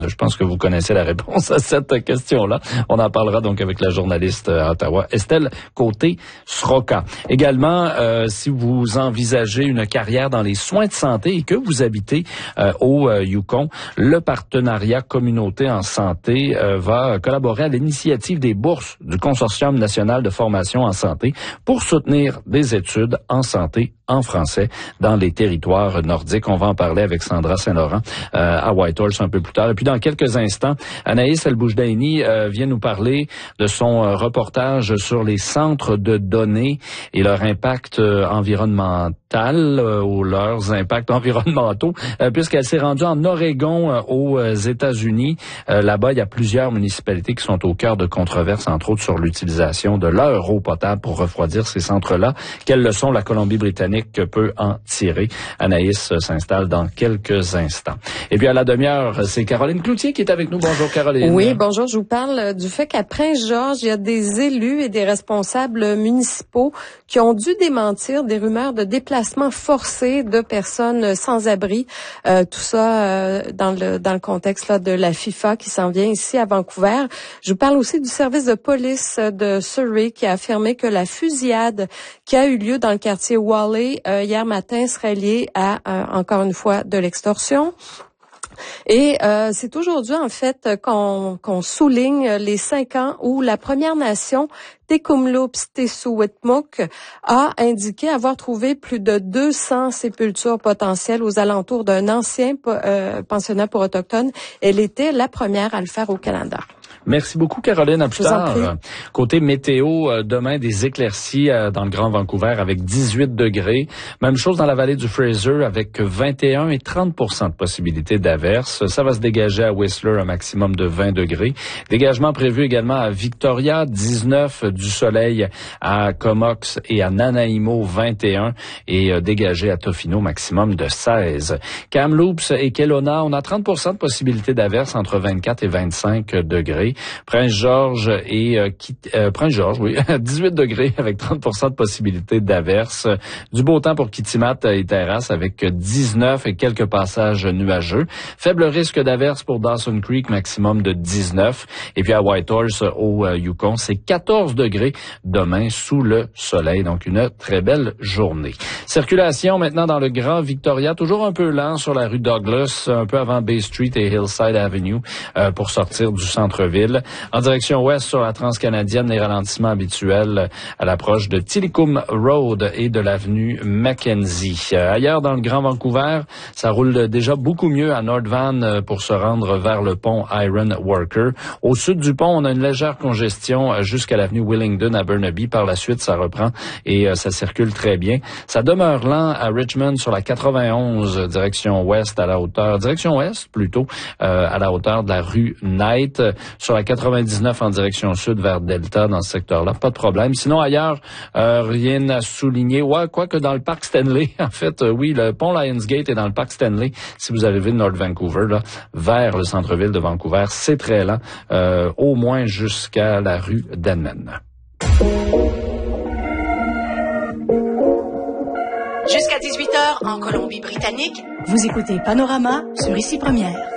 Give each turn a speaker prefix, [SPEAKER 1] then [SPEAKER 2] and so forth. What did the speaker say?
[SPEAKER 1] Je pense que vous connaissez la réponse à cette question-là. On en parlera donc avec la journaliste à Ottawa, Estelle Côté-Sroka. Également, si vous envisagez une carrière dans les soins de santé et que vous habitez au Yukon, le partenariat Communauté en santé va collaborer à l'initiative des bourses du Consortium national de formation en santé pour soutenir des études en santé en français dans les territoires nordiques. On va en parler avec Sandra Saint-Laurent à Whitehorse un peu plus tard. Et puis dans quelques instants, Anaïs El-Boujdaini vient nous parler de son reportage sur les centres de données et leur impact environnemental ou leurs impacts environnementaux, puisqu'elle s'est rendue en Oregon aux États-Unis. Là-bas, il y a plusieurs municipalités qui sont au cœur de controverses, entre autres sur l'utilisation de leur eau potable pour refroidir ces centres-là. Quelles leçons la Colombie-Britannique peut en tirer? Anaïs s'installe dans quelques instants. Et puis à la demi-heure, c'est Caroline Cloutier qui est avec nous. Bonjour Caroline.
[SPEAKER 2] Oui, bonjour. Je vous parle du fait qu'à Prince-Georges, il y a des élus et des responsables municipaux qui ont dû démentir des rumeurs de déplacement forcé de personnes sans abri. Tout ça dans le contexte là, de la FIFA qui s'en vient ici à Vancouver. Je vous parle aussi du service de police de Surrey qui a affirmé que la fusillade qui a eu lieu dans le quartier Whalley hier matin serait liée à, encore une fois, de l'extorsion. Et c'est aujourd'hui, en fait, qu'on souligne les 5 ans où la Première Nation Tecumloops-Tessouatmuk a indiqué avoir trouvé plus de 200 sépultures potentielles aux alentours d'un ancien pensionnat pour Autochtones. Elle était la première à le faire au Canada.
[SPEAKER 1] Merci beaucoup, Caroline. À plus tard. Côté météo, demain, des éclaircies dans le Grand Vancouver avec 18 degrés. Même chose dans la vallée du Fraser avec 21 et 30% de possibilité d'averse. Ça va se dégager à Whistler, un maximum de 20 degrés. Dégagement prévu également à Victoria, 19 du soleil à Comox et à Nanaimo, 21 et dégagé à Tofino, maximum de 16. Kamloops et Kelowna, on a 30% de possibilité d'averse entre 24 et 25 degrés. Prince-Georges et Prince-Georges, oui, 18 degrés avec 30% de possibilité d'averse. Du beau temps pour Kitimat et Terrasse avec 19 et quelques passages nuageux. Faible risque d'averse pour Dawson Creek, maximum de 19. Et puis à Whitehorse, au Yukon, c'est 14 degrés demain sous le soleil. Donc une très belle journée. Circulation maintenant dans le Grand Victoria, toujours un peu lent sur la rue Douglas, un peu avant Bay Street et Hillside Avenue pour sortir du centre-ville. En direction ouest sur la Transcanadienne, les ralentissements habituels à l'approche de Tillicum Road et de l'avenue Mackenzie. Ailleurs dans le Grand Vancouver, ça roule déjà beaucoup mieux à North Van pour se rendre vers le pont Iron Worker. Au sud du pont, on a une légère congestion jusqu'à l'avenue Willingdon à Burnaby. Par la suite, ça reprend et ça circule très bien. Ça demeure lent à Richmond sur la 91 direction ouest à la hauteur, direction ouest plutôt, à la hauteur de la rue Knight. Sur la 99 en direction sud vers Delta dans ce secteur-là, pas de problème. Sinon ailleurs, rien à souligner. Ouais, quoique dans le parc Stanley, en fait, oui, le pont Lionsgate est dans le parc Stanley. Si vous arrivez de North Vancouver, là, vers le centre-ville de Vancouver, c'est très lent, au moins jusqu'à la rue Denman.
[SPEAKER 3] Jusqu'à 18h en Colombie-Britannique, vous écoutez Panorama sur Ici Première.